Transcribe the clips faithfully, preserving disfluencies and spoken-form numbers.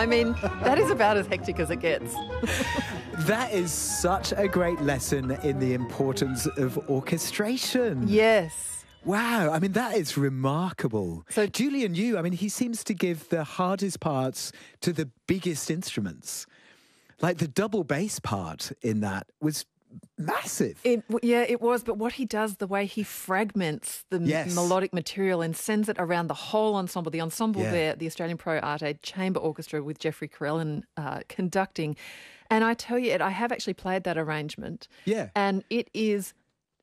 I mean, that is about as hectic as it gets. That is such a great lesson in the importance of orchestration. Yes. Wow, I mean, that is remarkable. So- Julian Yu, I mean, he seems to give the hardest parts to the biggest instruments. Like the double bass part in that was massive. It, yeah, it was. But what he does, the way he fragments the m- Yes. melodic material and sends it around the whole ensemble, the ensemble Yeah. there, the Australian Pro Arte Chamber Orchestra with Jeffrey Carellin uh, conducting. And I tell you, Ed, I have actually played that arrangement. Yeah. And it is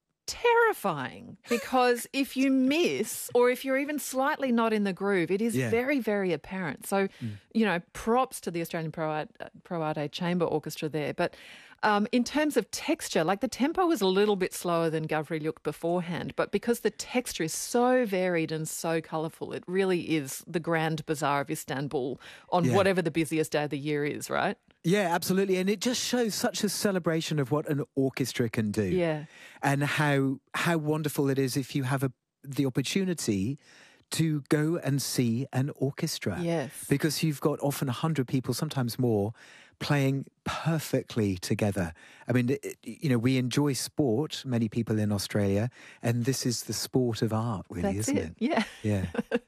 terrifying because if you miss or if you're even slightly not in the groove, it is Yeah. very, very apparent. So, you know, props to the Australian Pro Arte, Pro Arte Chamber Orchestra there. But um, in terms of texture, like the tempo was a little bit slower than Gavrilyuk beforehand, but because the texture is so varied and so colourful, it really is the grand bazaar of Istanbul on Yeah. whatever the busiest day of the year is, right? Yeah, absolutely. And it just shows such a celebration of what an orchestra can do. Yeah. And how how wonderful it is if you have a, the opportunity to go and see an orchestra. Yes. Because you've got often one hundred people, sometimes more, playing perfectly together. I mean, it, you know, we enjoy sport, many people in Australia, and this is the sport of art, really, That's isn't it. it? Yeah. Yeah.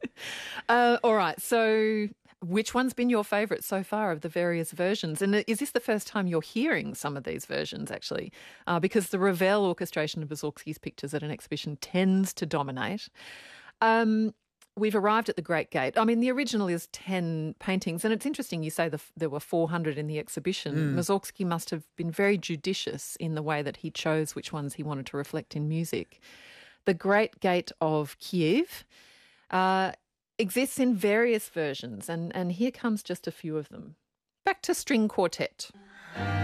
Uh, all right. So, which one's been your favourite so far of the various versions? And is this the first time you're hearing some of these versions, actually? Uh, because the Ravel orchestration of Mussorgsky's pictures at an exhibition tends to dominate. Um, we've arrived at the Great Gate. I mean, the original is ten paintings, and it's interesting you say the, there were four hundred in the exhibition. Mussorgsky must have been very judicious in the way that he chose which ones he wanted to reflect in music. The Great Gate of Kiev uh, exists in various versions, and, and here comes just a few of them. Back to string quartet.